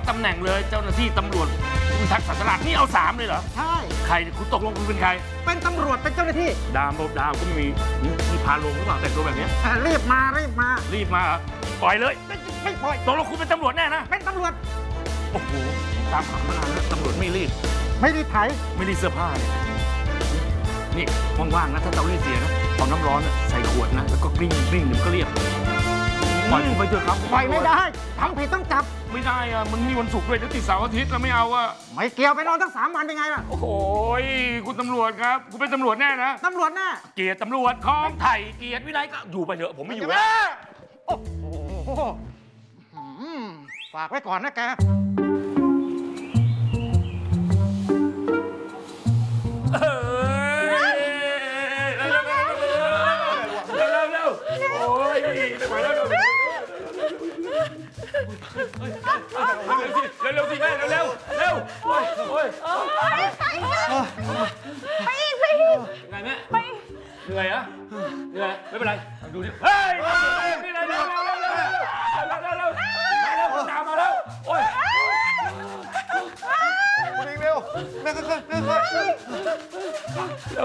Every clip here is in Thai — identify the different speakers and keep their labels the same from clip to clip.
Speaker 1: ตำแหน่งเลยเจ้าหน้าที่ตำรวจพิทักษ์ศาสนานี่เอา3เลยเหรอ
Speaker 2: ใช่
Speaker 1: ใครคุณตกลงคุณเป็นใคร
Speaker 2: เป็นตำรวจเป็นเจ้าหน้าที่
Speaker 1: ดาวก็มีพาลงหรือเปล่าแต่งตัวแบบนี้
Speaker 2: รีบมา
Speaker 1: ปล่อยเลย
Speaker 2: ไม่ปล่อย
Speaker 1: ตกลงคุณเป็นตำรวจแน่นะ
Speaker 2: เป็นตำรวจ
Speaker 1: โอ้โหตามหามานานแล้วตำรวจไม่รีด
Speaker 2: ไถ
Speaker 1: ไม่รีดเสื้อผ้านี่ว่างๆนะถ้าเตารีดเสียนะเอาน้ำร้อนใส่ขวดนะแล้วก็กลิ้งเดี๋ยวมันก็เรียบปล่อยผมไปเถอะครับ
Speaker 2: ปล่อยไม่ได้ทำผิดต้องจับ
Speaker 1: ไม่ได้อะมันมีวันศุกร์ด้วยติดเสาร์อาทิตย์แล้วไม่เอาอะ
Speaker 2: ไม่เกี่ยวไปนอนตั้ง3 วันยังไงล่ะ
Speaker 1: โอ้โหคุณตำรวจครับคุณเป็นตำรวจแน่นะ
Speaker 2: ตำรวจแน่
Speaker 1: เกียรติตำรวจของไทยเกียรติวินัยก็อยู่ไปเถอะผมไม่อยู่แล้ว
Speaker 2: โอ้โหฝากไว้ก่อนนะแก
Speaker 1: เร็วสิแม่เร็วโอ้ย
Speaker 3: ไปอีก
Speaker 1: ไงแม่เหนื่อยอะเหนื่อยไม่เป็นไรดูดิเฮ้ยนี่เร็วตามมาแล้วโอ้ย
Speaker 2: เร็วแม่ค่อยเร็ว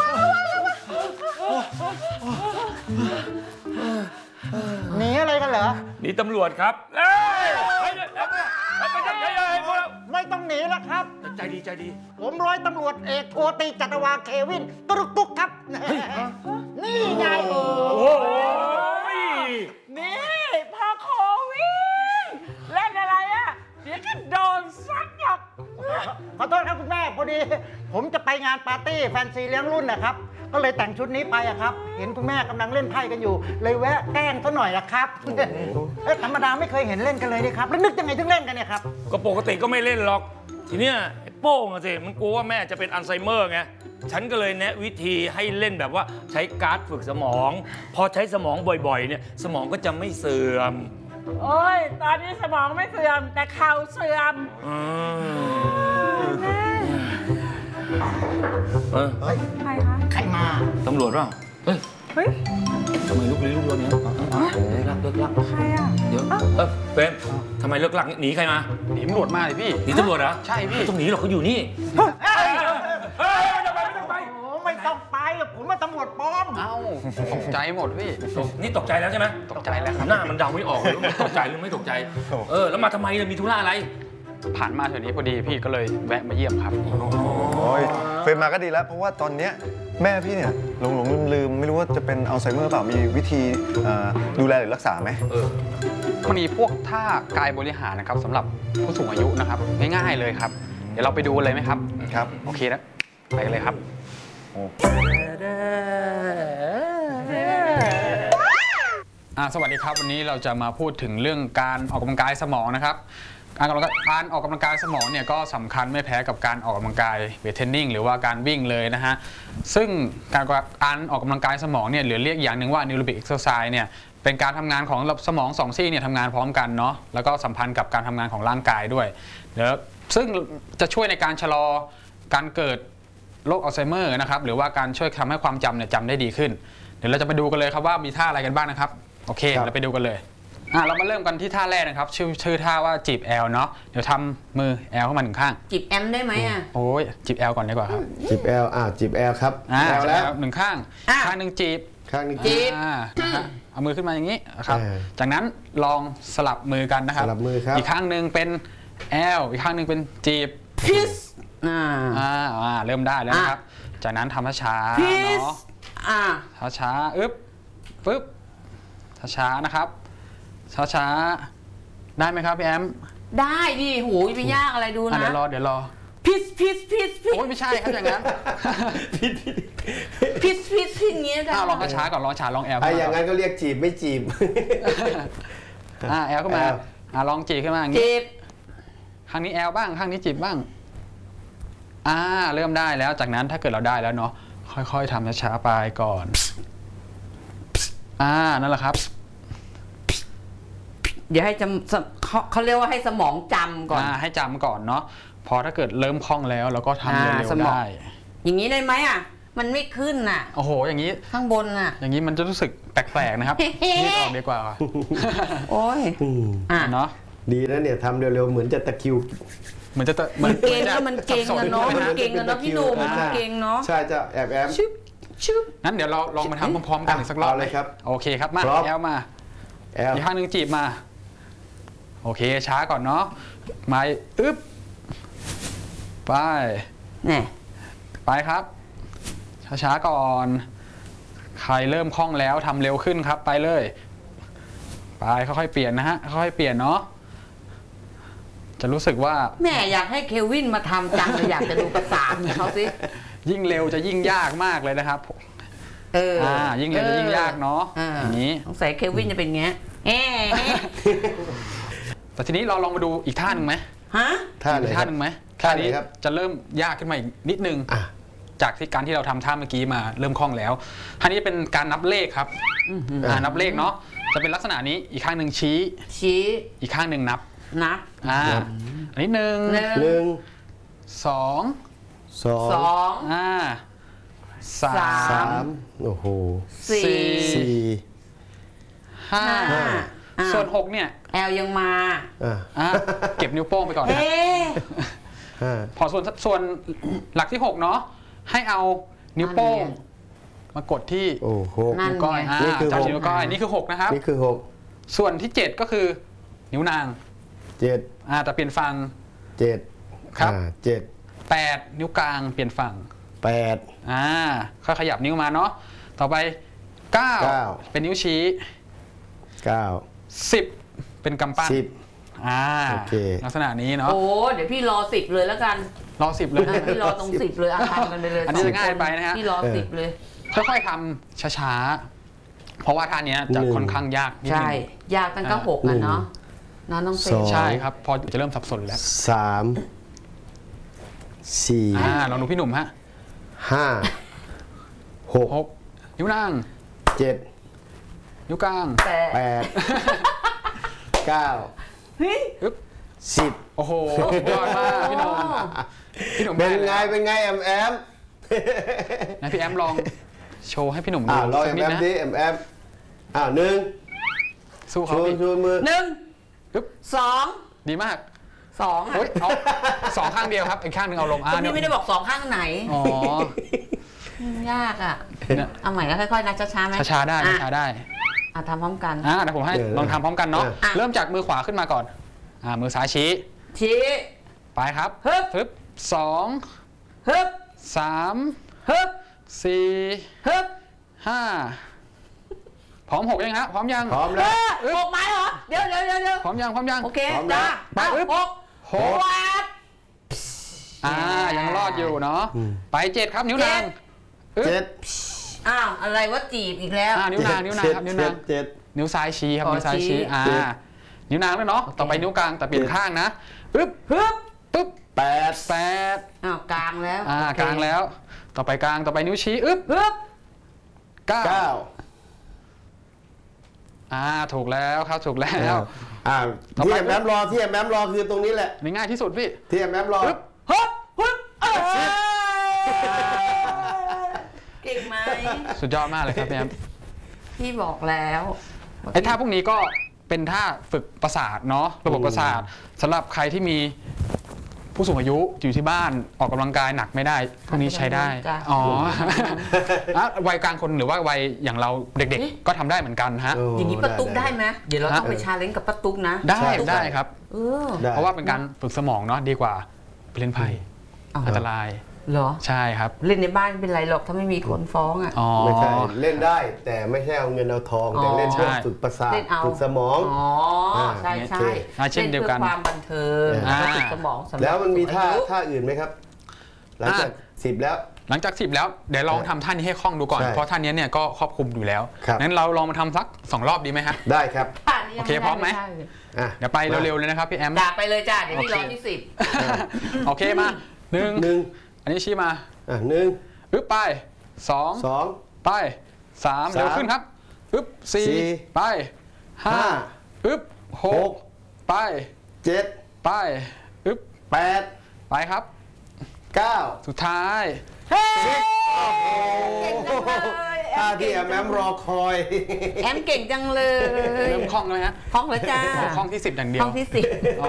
Speaker 2: หนีอะไรกันเหรอ
Speaker 1: หนีตำรวจครับ
Speaker 2: ไม่ต้องหนีแล้วครับ
Speaker 1: ใจดี
Speaker 2: ผมร้อยตำรวจเอกโทตีจัตวาเควินตุ๊กครับนี่ไง
Speaker 1: โอ้ย
Speaker 3: นี่พาโควินเล่นอะไรอ่ะเดี๋ยวก็โดนซัดหรอก
Speaker 2: ขอโทษครับคุณแม่พอดีผมจะไปงานปาร์ตี้แฟนซีเลี้ยงรุ่นนะครับก็เลยแต่งชุดนี้ไปอะครับเห็นคุณแม่กำลังเล่นไพ่กันอยู่เลยแวะแกล้งซะหน่อยอะครับธรรมดาไม่เคยเห็นเล่นกันเลยนี่ครับแล้วนึกยังไงถึงเล่นกันเนี่ยครับ
Speaker 1: ก็ปกติก็ไม่เล่นหรอกทีเนี้ยโป้งอะสิมันกลัวว่าแม่จะเป็นอัลไซเมอร์ไงฉันก็เลยแนะวิธีให้เล่นแบบว่าใช้การ์ดฝึกสมองพอใช้สมองบ่อยๆเนี่ยสมองก็จะไม่เสื่อม
Speaker 3: โอ้ยตอนนี้สมองไม่เสื่อมแต่เข่าเสื่อมใครคะ
Speaker 2: ใครมา
Speaker 1: ตำรวจเปล่าเฮ้ยทำไมลุกลี้ลุกลนเนี่ยเลิกลัก
Speaker 3: ใครอ่ะ
Speaker 1: เดี๋ยวเฟรมทำไมเลิกลักหนีใครมา
Speaker 4: หนีตำรวจมาเลยพี่
Speaker 1: หนีตำรวจเหรอ
Speaker 4: ใช่พี่
Speaker 1: ไม่ต้องหนีหรอกเขาอยู่นี่
Speaker 2: ไม่ต้องไปผมว่าตำรวจปลอม
Speaker 4: เอ้าตกใจหมดพี่
Speaker 1: นี่ตกใจแล้วใช่ไหม
Speaker 4: ตกใจแล้วครับ
Speaker 1: หน้ามันเดาไม่ออกเลยว่าตกใจหรือไม่ตกใจแล้วมาทำไมมีธุระอะไร
Speaker 4: ผ่านมาแถวนี้พอดีพี่ก็เลยแวะมาเยี่ยมครับ
Speaker 5: โอ้ยเฟรมมาก็ดีแล้วเพราะว่าตอนเนี้ยแม่พี่เนี่ยหลงลืมไม่รู้ว่าจะเป็นอัลไซเมอร์เปล่ามีวิธีดูแลหรือรักษาไหม
Speaker 4: มันมีพวกท่ากายบริหารนะครับสำหรับผู้สูงอายุนะครับง่ายๆเลยครับเดี๋ยวเราไปดูเลยไหมครับ
Speaker 5: ครับ
Speaker 4: โอเคนะไปเลยครับสวัสดีครับวันนี้เราจะมาพูดถึงเรื่องการออกกำลังกายสมองนะครับการออกกำลังกายสมองเนี่ยก็สำคัญไม่แพ้กับการออกกำลังกายเวทเทรนนิ่งหรือว่าการวิ่งเลยนะฮะซึ่งการออกกำลังกายสมองเนี่ยหรือเรียกอย่างหนึ่งว่า Neurologic Exercise เนี่ยเป็นการทำงานของสมอง2ซี่เนี่ยทำงานพร้อมกันเนาะแล้วก็สัมพันธ์กับการทำงานของร่างกายด้วยซึ่งจะช่วยในการชะลอการเกิดโรคอัลไซเมอร์นะครับหรือว่าการช่วยทำให้ความจำเนี่ยจำได้ดีขึ้นเดี๋ยวเราจะไปดูกันเลยครับว่ามีท่าอะไรกันบ้างนะครับโอเคเราไปดูกันเลยเรามาเริ่มกันที่ท่าแรกนะครับชื่อท่าว่าจีบแอลเนาะเดี๋ยวทำมือแอลเข้ามาหนึ่งข้าง
Speaker 3: จีบแอมได้ไหมอ่ะ
Speaker 4: โอ้ยจีบแอลก่อนดีกว่าครับ
Speaker 5: จีบแอลจีบแอลครับ
Speaker 4: แอลแล้วหนึ่งข้างข้างหนึ่งจีบ
Speaker 5: ข้างหนึ่ง
Speaker 3: จีบ
Speaker 4: เอามือขึ้นมาอย่างนี้ครับจากนั้นลองสลับมือกันนะครับ
Speaker 5: สลับมือครับ
Speaker 4: อีกข้างหนึ่งเป็นแอลอีกข้างหนึ่งเป็นจีบ
Speaker 3: พิส
Speaker 4: เริ่มได้แล้วนะครับจากนั้นทำช้าเนาะช้าปึ๊บช้านะครับช้าได้ไหมครับพี่แอม
Speaker 3: ได้ดิโหยไม่ยากอะไรดูนะ
Speaker 4: เดี๋ยวรอ
Speaker 3: พิส
Speaker 4: โอ้ยไม่ใช่ครับอย่างนั้น
Speaker 3: พิสอย่างเงี้ย
Speaker 4: ลองช้าก่อนลองช้าลองแอล
Speaker 5: อย่างนั้นก็เรียกจีบไม่จีบ
Speaker 4: แอลขึ้นมาลองจีบขึ้นมาอย่างนี้จีบข้างนี้แอลบ้างข้างนี้จีบบ้างเริ่มได้แล้วจากนั้นถ้าเกิดเราได้แล้วเนาะค่อยๆทำช้าๆไปก่อนนั่นแหละครับ
Speaker 3: เดี๋ยวให้เขาเรียกว่าให้สมองจำก่อน
Speaker 4: ให้จำก่อนเนาะพอถ้าเกิดเริ่มคล่องแล้วเราก็ทำเร็วๆได้
Speaker 3: อย่างนี้ได้ไหมมันไม่ขึ้น
Speaker 4: โอ้โหอย่างนี้
Speaker 3: ข้างบน
Speaker 4: อย่างนี้มันจะรู้สึกแปลกๆนะครับยืดออกดีกว่า
Speaker 3: โอ้ย
Speaker 4: เนาะ
Speaker 6: ดีนะเนี่ยทำเร็วๆเหมือนจะตะคริว
Speaker 4: เหมือนจะ
Speaker 3: มันเก่งก็มันเก่งอะเนาะมันเก่งอะเนาะพี่หนุ่มมันเก่งเนาะ
Speaker 6: ใช่จะแอบ
Speaker 3: ชึบชึบ
Speaker 4: งั้นเดี๋ยวเราลองมาทำพร้อมๆกันอีกสักรอบ
Speaker 6: เอาเลยครับ
Speaker 4: โอเคครับมา
Speaker 6: พร้อม
Speaker 4: แอลมา
Speaker 6: แอล
Speaker 4: อีกข้างหนึ่งจีบมา โอเคช้าก่อนเนาะมาอึ๊บไป
Speaker 3: เนี่ย
Speaker 4: ไปครับ ช้าๆก่อน ใครเริ่มคล่องแล้วทำเร็วขึ้นครับ ไปเลย ไปค่อยๆเปลี่ยนนะฮะค่อยๆเปลี่ยนเนาะจะรู้สึกว่า
Speaker 3: แม่อยากให้เควินมาทำจังเลยอยากจะดูประสานเขาสิ
Speaker 4: ยิ่งเร็วจะยิ่งยากมากเลยนะครับ ยิ่งเร็วจะยิ่งยากเนาะอย่างนี้
Speaker 3: สงสัยเควินจะเป็นเงี้ย
Speaker 4: แต่ทีนี้เราลองมาดูอีกท่าหนึ่งไหม
Speaker 3: ฮะ
Speaker 6: ท่าไหน
Speaker 4: อีก
Speaker 6: ครั
Speaker 4: ท่า
Speaker 6: บ
Speaker 4: หนึ่งไหม
Speaker 6: ท่า
Speaker 4: ท่า
Speaker 6: ไหน
Speaker 4: นี้
Speaker 6: ครับ
Speaker 4: จะเริ่มยากขึ้นมาอีกนิดนึง
Speaker 6: อ่ะ
Speaker 4: จากที่การที่เราทำท่าเมื่อกี้มาเริ่มคล่องแล้วท่านี้เป็นการนับเลขครับนับเลขเนาะจะเป็นลักษณะนี้อีกข้างหนึ่งชี้
Speaker 3: ชี้
Speaker 4: อีกข้างหนึ่งนับ
Speaker 3: นับ
Speaker 4: อันนี้หนึ่ง
Speaker 6: หนึ่ง
Speaker 4: สอง
Speaker 6: สอง
Speaker 3: สอง
Speaker 4: สา
Speaker 6: สาม มโอ้โห
Speaker 3: สี่
Speaker 6: สี่
Speaker 4: ห้า
Speaker 3: ห้า
Speaker 4: ส่วน6เนี่ย
Speaker 3: แอลยังมา
Speaker 4: เก็บนิ้วโป้งไปก่อนนะ
Speaker 6: ห้า
Speaker 4: พอส่วนหลักที่6เนาะให้เอานิ้วโป้งมากดที่
Speaker 6: โอ้โห
Speaker 3: นั่น
Speaker 4: นิ้วก้อย
Speaker 6: นี่คือ
Speaker 4: จับ
Speaker 6: หก
Speaker 4: นิ้วก้อยนี่คือ6นะครับ
Speaker 6: นี่คือ6
Speaker 4: ส่วนที่ 7 ก็คือนิ้วนาง
Speaker 6: 7
Speaker 4: แต่เปลี่ยนฝั่ง
Speaker 6: 7
Speaker 4: ครับ
Speaker 6: 7
Speaker 4: 8 นิ้วกลางเปลี่ยนฝั่ง
Speaker 6: 8
Speaker 4: ค่อยขยับนิ้วมาเนาะต่อไป 9 เป็นนิ้วชี้
Speaker 6: 9
Speaker 4: 10 เป็นกำปั้น
Speaker 6: 10 โอเค
Speaker 4: ลักษณะนี้เนาะ
Speaker 3: โอ้เดี๋ยวพี่รอ10เลยแล้วกัน
Speaker 4: รอ10เลย
Speaker 3: พี่รอตรง10เลยทำกันไปเลย
Speaker 4: อันนี้จะง่ายไปนะฮะ
Speaker 3: พี่รอ10เลย
Speaker 4: ค่อยๆทำช้าๆ เพราะว่าท่านี้จะค่อนข้างยากนิดนึ
Speaker 3: ใช่
Speaker 4: ง
Speaker 3: ยากตั้งก็6กันเนาะน้องต้องเซ
Speaker 6: สอง
Speaker 4: ใช่ครับ พอจะเริ่มสับสนแล้ว
Speaker 6: 3 4
Speaker 4: ลองดูพี่หนุ่มฮะ
Speaker 6: 5 6
Speaker 4: 6 นิ้วนาง
Speaker 6: 7
Speaker 4: นิ้วกลาง
Speaker 3: แต่
Speaker 6: 8 9
Speaker 3: เฮ้ย
Speaker 4: อึ๊บ
Speaker 6: 10
Speaker 4: โอ้โหสุดยอดมากพี่หนุ่มพี่หนุ่ม
Speaker 6: เป็น
Speaker 4: ด้
Speaker 6: ไง
Speaker 4: แล้ว
Speaker 6: เป็นไงแอม
Speaker 4: นะพี่แอมลองโชว์ให้พี่หนุ่มดู
Speaker 6: ลอง
Speaker 4: สักนิด
Speaker 6: แอม
Speaker 4: นะ
Speaker 6: ดิแอมหนึ่ง
Speaker 4: สู้
Speaker 6: ชู
Speaker 4: เขาดิ
Speaker 6: ชูมือ
Speaker 3: 1
Speaker 4: อึ๊บ
Speaker 3: 2
Speaker 4: ดีมาก
Speaker 3: 2
Speaker 4: โอ๊ยเอา2 ข้างเดียวครับอีกข้างหนึ่งเอาลง
Speaker 3: ตรงนี้ไม่ได้บอก2ข้างไหน
Speaker 4: อ๋อย
Speaker 3: ากอ่ะ
Speaker 4: เนี่ย
Speaker 3: เอาใหม่ก็ค่อยๆนะช้าๆไหม
Speaker 4: ช้าๆได้ช้าๆได้
Speaker 3: ทำพร้อมกัน
Speaker 4: เดี๋ยวผมให้ลองทำพร้อมกันเนาะ
Speaker 3: อ่ะ
Speaker 4: เริ่มจากมือขวาขึ้นมาก่อนมือซ้ายชี้
Speaker 3: ชี้
Speaker 4: ไปครับ
Speaker 3: ฮึบ
Speaker 4: ฮึบสอง
Speaker 3: ฮึบ
Speaker 4: สาม
Speaker 3: ฮึบ
Speaker 4: สี่
Speaker 3: ฮึบ
Speaker 4: ห้าพร้อม6ยังฮะพร้อมยัง
Speaker 6: พร้อมแล้ว
Speaker 3: หกไม้เหรอ เดี๋ยว
Speaker 4: พร้อมยังพร้อมยัง
Speaker 3: โอเค
Speaker 6: พร้อมแล้
Speaker 3: จ้าว
Speaker 4: ไปอึ๊บ
Speaker 3: หก
Speaker 4: หก
Speaker 3: วัด
Speaker 4: ยังรอดอยู่เนาะไป7ครับนิ้วนางอึ๊บ
Speaker 6: 7
Speaker 3: อ้าวอะไรว่าจีบอีกแล้ว
Speaker 4: นิ้วนางครับนิ้วนาง
Speaker 6: 7
Speaker 4: นิ้วซ้ายชี้ครับ
Speaker 3: อ๋อ
Speaker 4: นิ้วซ้าย
Speaker 3: ชี้
Speaker 4: ชี้นิ้วนางแล้วเนาะต่อไปนิ้วกลางแต่เปลี่ยนข้างนะอึ๊บ
Speaker 3: ฮึบ
Speaker 4: ปึ๊บ
Speaker 6: 8
Speaker 4: 8
Speaker 3: อ้าวกลางแล้วโอเค
Speaker 4: กลางแล้ว ต่อไปกลางต่อไปนิ้วชี้อึ๊บ
Speaker 3: ฮึบ
Speaker 4: 9
Speaker 6: 9
Speaker 4: ถูกแล้วครับถูกแล้ว
Speaker 6: ที่แอมรอที่แอมรอคือตรงนี้แหละ
Speaker 4: นี่ง่ายที่สุดพี่
Speaker 6: ที่แอมรอ
Speaker 4: ปึ๊บ
Speaker 3: ฮึบฮึบเก่งไหม
Speaker 4: สุดยอดมากเลยครับพี่แอม
Speaker 3: พี่บอกแล้ว
Speaker 4: ไอ้ท่าพวกนี้ก็เป็นท่าฝึกประสาทเนาะระบบประสาทสำหรับใครที่มีผู้สูงอายุอยู่ที่บ้านออกกำลังกายหนักไม่ได้พวกนี้ใช้ได้วัยกลางคนหรือว่าวัยอย่างเราเด็กๆ ก็ทำได้เหมือนกันฮะ
Speaker 3: อย่างนี้ป้าตุ๊กได้ไหมเดี๋ยวเราต้องไปชาเลนจ์กับป้าตุ๊กนะ
Speaker 4: ได้ครับ
Speaker 6: ได้
Speaker 4: เพราะว่าเป็นการฝึกสมองเนาะดีกว่าไปเล่นไพ่อันตราย
Speaker 3: เหรอ
Speaker 4: ใช่ครับ
Speaker 3: เล่นในบ้านไม่เป็นไรหรอกถ้าไม่มีคนฟ้องอ่ะ
Speaker 6: ไม่ใช่เล่นได้แต่ไม่ใช่เอาเงินเอาทองแต่เล่นเพื่อฝึกประสาท
Speaker 3: เล่นเอา
Speaker 6: ฝึกสมอง
Speaker 3: ใช่
Speaker 6: โอ
Speaker 3: ใช่
Speaker 6: เค
Speaker 4: เช่นเดียวกัน
Speaker 3: เพื่อความบันเทิงแล้วฝึกสมองสำหรับ
Speaker 6: แล้วมันมีท่า
Speaker 3: ผู้สูงอายุ
Speaker 6: ท่าอื่นไหมครับ หลังจาก10แล้ว
Speaker 4: หลังจาก10แล้วเดี๋ยวลองทำท่านี้ให้คล่องดูก่อน
Speaker 6: ใช่
Speaker 4: เพราะท่านี้เนี่ยก็ครอบคลุมอยู่แล้ว
Speaker 6: ครับ
Speaker 4: งั้นเราลองมาทำสัก2 รอบดีไหมฮะ
Speaker 6: ได้ครับ
Speaker 3: ท่านี้ยัง
Speaker 4: โอเคพร้อมไหม
Speaker 3: ด้
Speaker 6: อ่ะ
Speaker 4: เดี๋ยวไปเร็วๆเลยนะครับพี่แอม
Speaker 3: จ้าไปเลยจ้าเดี๋ยวพี่รอที่
Speaker 4: โอเคมาหนึ่ง
Speaker 6: หนึ่ง
Speaker 4: อันนี้ชี้มา
Speaker 6: หนึ่ง
Speaker 4: อึ๊บไปสอง
Speaker 6: สอง
Speaker 4: ไป3เร็วขึ้นครับอึ๊บ
Speaker 6: สี่
Speaker 4: 4ไป
Speaker 6: ห้า
Speaker 4: 5อึ๊บ
Speaker 6: หก
Speaker 4: 6ไป
Speaker 6: 7
Speaker 4: ไปอึ๊บ
Speaker 6: 8
Speaker 4: ไปครับ
Speaker 6: 9
Speaker 4: สุดท้าย
Speaker 3: 10เก่งจังเลย
Speaker 6: ท่าที่แอมรอคอย
Speaker 3: แอมเก่งจังเลย
Speaker 4: เริ่มคล่องแล้วไหมฮะ
Speaker 3: คล่องแล้วจ้า
Speaker 4: คล่องที่ 10 อย่างเดียว
Speaker 3: คล่องที่10
Speaker 4: อ๋อ